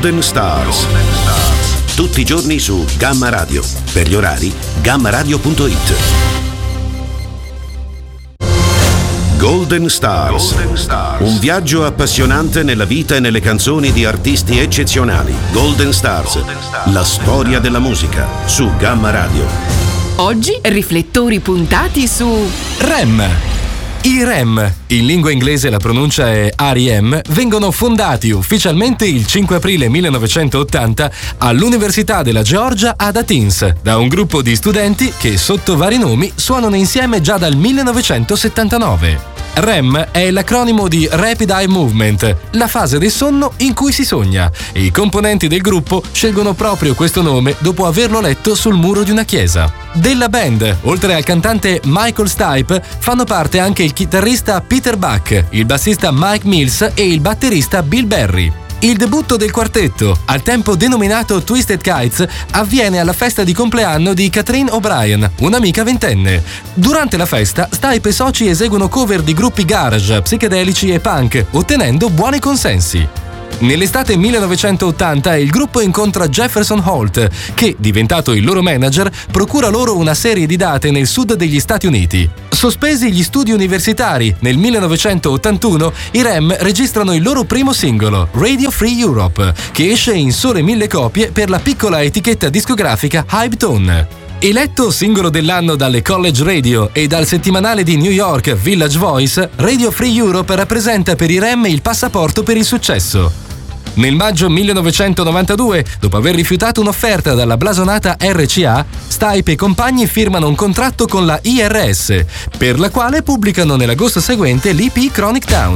Golden Stars. Tutti i giorni su Gamma Radio. Per gli orari, gammaradio.it. Golden Stars. Un viaggio appassionante nella vita e nelle canzoni di artisti eccezionali. Golden Stars. La storia della musica su Gamma Radio. Oggi riflettori puntati su REM. I REM, in lingua inglese la pronuncia è R.E.M., vengono fondati ufficialmente il 5 aprile 1980 all'Università della Georgia ad Athens da un gruppo di studenti che sotto vari nomi suonano insieme già dal 1979. REM è l'acronimo di Rapid Eye Movement, la fase del sonno in cui si sogna, e i componenti del gruppo scelgono proprio questo nome dopo averlo letto sul muro di una chiesa. Della band, oltre al cantante Michael Stipe, fanno parte anche il chitarrista Peter Buck, il bassista Mike Mills e il batterista Bill Berry. Il debutto del quartetto, al tempo denominato Twisted Kites, avviene alla festa di compleanno di Catherine O'Brien, un'amica ventenne. Durante la festa, Stipe e soci eseguono cover di gruppi garage, psichedelici e punk, ottenendo buoni consensi. Nell'estate 1980 il gruppo incontra Jefferson Holt, che, diventato il loro manager, procura loro una serie di date nel sud degli Stati Uniti. Sospesi gli studi universitari, nel 1981 i REM registrano il loro primo singolo, Radio Free Europe, che esce in sole 1000 copie per la piccola etichetta discografica Hypetone. Eletto singolo dell'anno dalle College Radio e dal settimanale di New York Village Voice, Radio Free Europe rappresenta per i REM il passaporto per il successo. Nel maggio 1992, dopo aver rifiutato un'offerta dalla blasonata RCA, Stipe e compagni firmano un contratto con la IRS, per la quale pubblicano nell'agosto seguente l'EP Chronic Town.